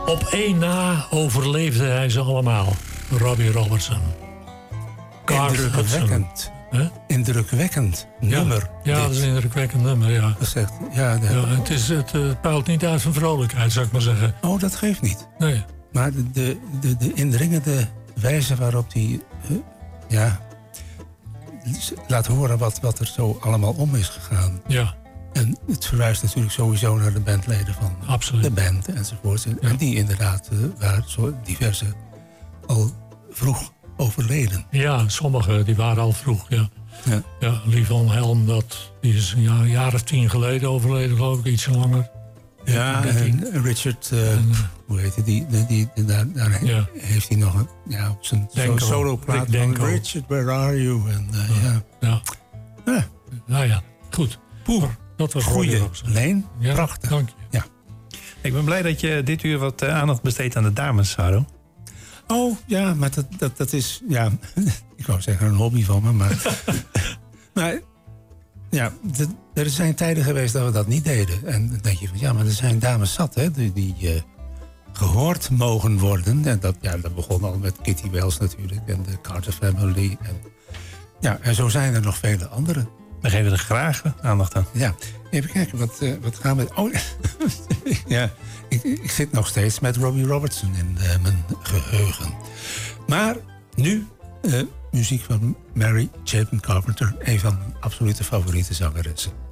Op één na overleefde hij ze allemaal. Robbie Robertson. Indrukwekkend. Indrukwekkend nummer. Ja, dat is een indrukwekkend nummer, ja. Dat zegt, het puilt niet uit van vrolijkheid, zou ik maar zeggen. Oh, dat geeft niet. Nee. Maar de indringende wijze waarop hij laat horen wat er zo allemaal om is gegaan. Ja. En het verwijst natuurlijk sowieso naar de bandleden van de band enzovoort. Ja. En die inderdaad waren zo diverse al vroeg overleden. Ja, sommigen die waren al vroeg, ja. Ja, Lee Van Helm, die is een jaar of 10 geleden overleden, geloof ik, iets langer. Ja, en Richard, hoe heet hij, daar heeft hij nog op zijn solo-plaat van Richard, Where Are You? En, Nou ja, goed. Dat was goeie Leen, prachtig. Dank je. Ja. Ik ben blij dat je dit uur wat aandacht besteedt aan de dames, Saro. Oh, ja, maar dat is, ik wou zeggen een hobby van me, maar... maar ja, er zijn tijden geweest dat we dat niet deden. En dan denk je van, maar er zijn dames zat, hè, die gehoord mogen worden. En dat begon al met Kitty Wells natuurlijk en de Carter Family. En zo zijn er nog vele anderen. We geven er graag aandacht aan. Ja, even kijken, wat gaan we... Oh, ja, ik zit nog steeds met Robbie Robertson in mijn geheugen. Maar nu muziek van Mary Chapin Carpenter, een van mijn absolute favoriete zangeressen.